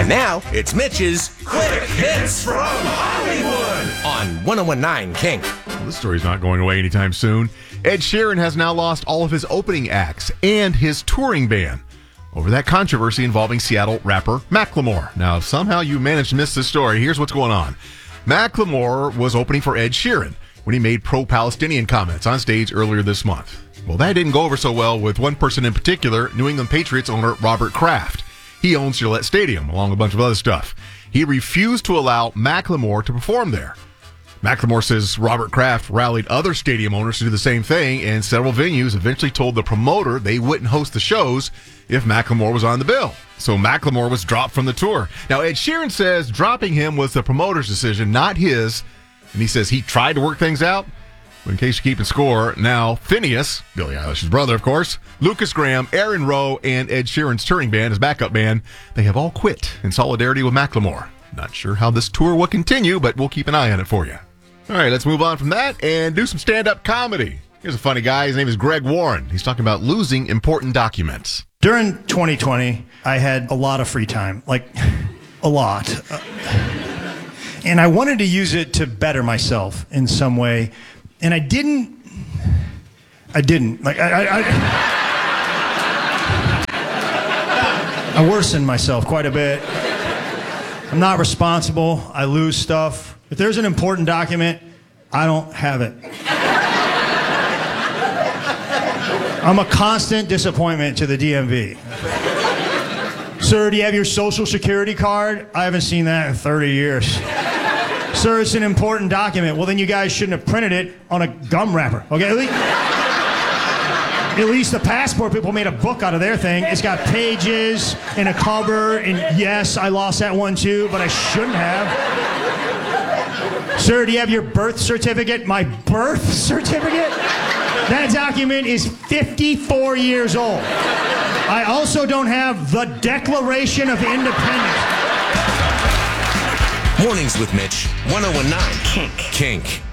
And now, it's Mitch's Quick Hits from Hollywood on 1019 Kink. Well, this story's not going away anytime soon. Ed Sheeran has now lost all of his opening acts and his touring ban over that controversy involving Seattle rapper Macklemore. Now, if somehow you managed to miss this story, here's what's going on. Macklemore was opening for Ed Sheeran when he made pro-Palestinian comments on stage earlier this month. Well, that didn't go over so well with one person in particular, New England Patriots owner Robert Kraft. He owns Gillette Stadium, along with a bunch of other stuff. He refused to allow Macklemore to perform there. Macklemore says Robert Kraft rallied other stadium owners to do the same thing, and several venues eventually told the promoter they wouldn't host the shows if Macklemore was on the bill. So Macklemore was dropped from the tour. Now, Ed Sheeran says dropping him was the promoter's decision, not his, and he says he tried to work things out. But in case you're keeping score, now Phineas, Billie Eilish's brother, of course, Lucas Graham, Aaron Rowe, and Ed Sheeran's touring band, his backup band, they have all quit in solidarity with Macklemore. Not sure how this tour will continue, but we'll keep an eye on it for you. All right, let's move on from that and do some stand-up comedy. Here's a funny guy. His name is Greg Warren. He's talking about losing important documents. During 2020, I had a lot of free time, like a lot. And I wanted to use it to better myself in some way. And I didn't. Like, I worsened myself quite a bit. I'm not responsible. I lose stuff. If there's an important document, I don't have it. I'm a constant disappointment to the DMV. Sir, do you have your social security card? I haven't seen that in 30 years. Sir, it's an important document. Well, then you guys shouldn't have printed it on a gum wrapper. Okay, at least the passport people made a book out of their thing. It's got pages and a cover, and yes, I lost that one too, but I shouldn't have. Sir, do you have your birth certificate? My birth certificate? That document is 54 years old. I also don't have the Declaration of Independence. Mornings with Mitch, 1019 Kink.